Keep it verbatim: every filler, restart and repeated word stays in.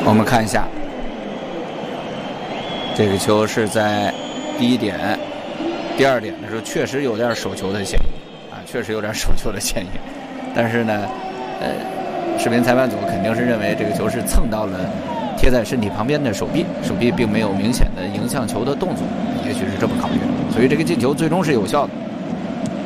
我们看一下，这个球是在第一点、第二点的时候，确实有点手球的嫌疑啊，确实有点手球的嫌疑。但是呢，呃，视频裁判组肯定是认为这个球是蹭到了贴在身体旁边的手臂，手臂并没有明显的迎向球的动作，也许是这么考虑的。所以这个进球最终是有效的。